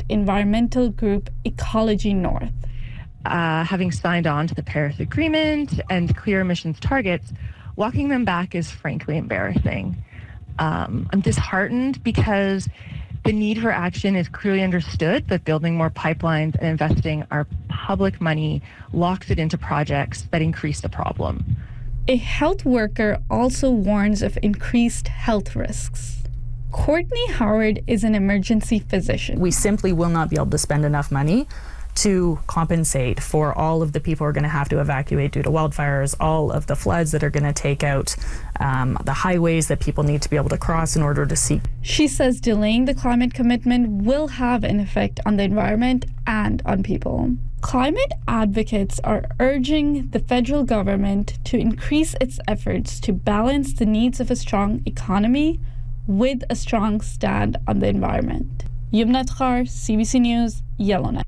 environmental group Ecology North. Having signed on to the Paris Agreement and clear emissions targets, walking them back is frankly embarrassing. I'm disheartened because the need for action is clearly understood, but building more pipelines and investing our public money locks it into projects that increase the problem. A health worker also warns of increased health risks. Courtney Howard is an emergency physician. We simply will not be able to spend enough money to compensate for all of the people who are going to have to evacuate due to wildfires, all of the floods that are going to take out the highways that people need to be able to cross in order to seek. She says delaying the climate commitment will have an effect on the environment and on people. Climate advocates are urging the federal government to increase its efforts to balance the needs of a strong economy with a strong stand on the environment. Yumna Tkar, CBC News, Yellowknife.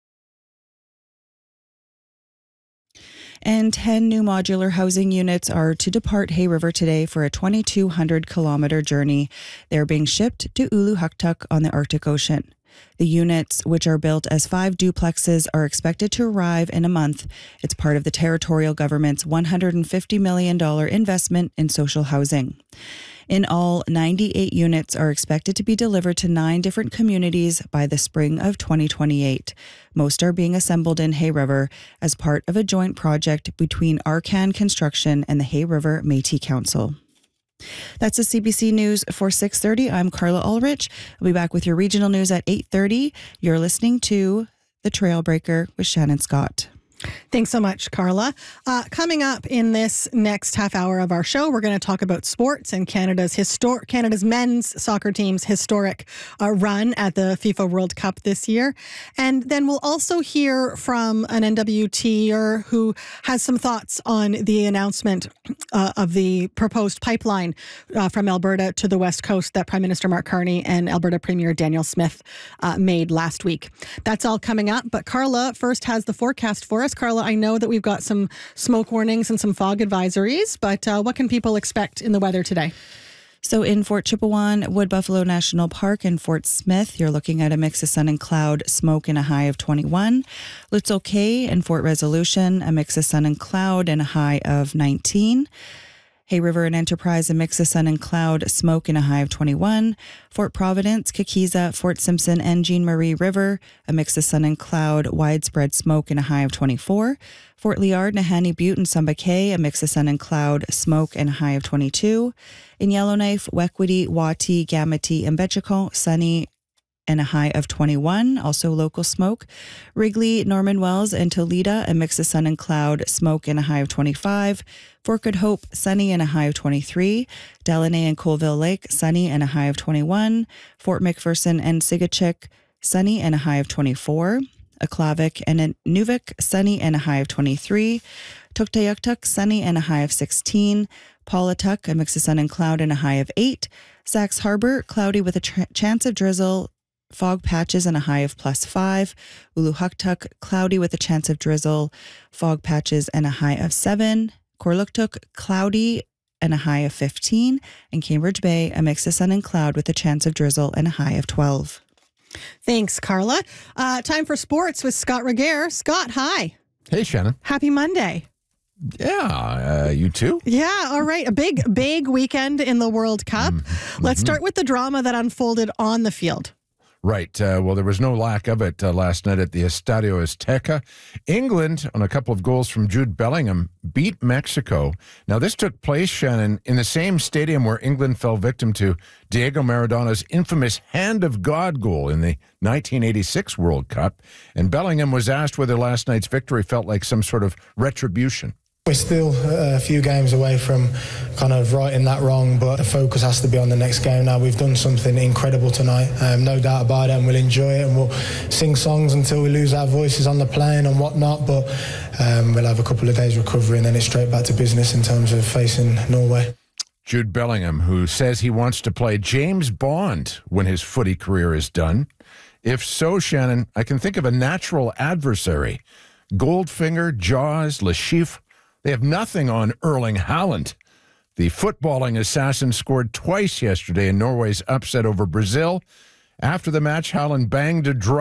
And 10 new modular housing units are to depart Hay River today for a 2,200-kilometre journey. They're being shipped to Ulukhtuk on the Arctic Ocean. The units, which are built as 5 duplexes, are expected to arrive in a month. It's part of the territorial government's $150 million investment in social housing. In all, 98 units are expected to be delivered to 9 different communities by the spring of 2028. Most are being assembled in Hay River as part of a joint project between Arcan Construction and the Hay River Métis Council. That's the CBC News for 6:30. I'm Carla Ulrich. I'll be back with your regional news at 8:30. You're listening to The Trailbreaker with Shannon Scott. Thanks so much, Carla. Coming up in this next half hour of our show, we're going to talk about sports and Canada's men's soccer team's historic run at the FIFA World Cup this year. And then we'll also hear from an NWTer who has some thoughts on the announcement of the proposed pipeline from Alberta to the West Coast that Prime Minister Mark Carney and Alberta Premier Daniel Smith made last week. That's all coming up. But Carla first has the forecast for us. Carla, I know that we've got some smoke warnings and some fog advisories, but what can people expect in the weather today? So in Fort Chipewyan, Wood Buffalo National Park, and Fort Smith, you're looking at a mix of sun and cloud, smoke, and a high of 21. Lutzel Cay and Fort Resolution, a mix of sun and cloud and a high of 19. Hay River and Enterprise, a mix of sun and cloud, smoke, and a high of 21. Fort Providence, Kikiza, Fort Simpson, and Jean Marie River, a mix of sun and cloud, widespread smoke, and a high of 24. Fort Liard, Nahanni Butte, and Sumba Cay, a mix of sun and cloud, smoke, and a high of 22. In Yellowknife, Wequity, Wati, Gamity, and Betchicon, sunny, and a high of 21, also local smoke. Wrigley, Norman Wells, and Toledo, a mix of sun and cloud, smoke, and a high of 25. Fort Good Hope, sunny, and a high of 23. Delaney and Colville Lake, sunny, and a high of 21. Fort McPherson and Sigachik, sunny, and a high of 24. Aklavik and Nuvik, sunny, and a high of 23. Tuktoyaktuk, sunny, and a high of 16. Paulatuk, a mix of sun and cloud, and a high of 8. Sax Harbor, cloudy with a chance of drizzle, fog patches, and a high of +5. Ulukhtuk, cloudy with a chance of drizzle, fog patches, and a high of 7. Korluktuk, cloudy and a high of 15. And Cambridge Bay, a mix of sun and cloud with a chance of drizzle and a high of 12. Thanks, Carla. Time for sports with Scott Regehr. Scott, hi. Hey, Shannon. Happy Monday. Yeah, you too? Yeah, all right. A big weekend in the World Cup. Let's start with the drama that unfolded on the field. Right. Well, there was no lack of it last night at the Estadio Azteca. England, on a couple of goals from Jude Bellingham, beat Mexico. Now, this took place, Shannon, in the same stadium where England fell victim to Diego Maradona's infamous Hand of God goal in the 1986 World Cup. And Bellingham was asked whether last night's victory felt like some sort of retribution. We're still a few games away from kind of righting that wrong, but the focus has to be on the next game now. We've done something incredible tonight, no doubt about it, and we'll enjoy it, and we'll sing songs until we lose our voices on the plane and whatnot, but we'll have a couple of days recovery and then it's straight back to business in terms of facing Norway. Jude Bellingham, who says he wants to play James Bond when his footy career is done. If so, Shannon, I can think of a natural adversary. Goldfinger, Jaws, Le Chiffre, they have nothing on Erling Haaland. The footballing assassin scored twice yesterday in Norway's upset over Brazil. After the match, Haaland banged a drum.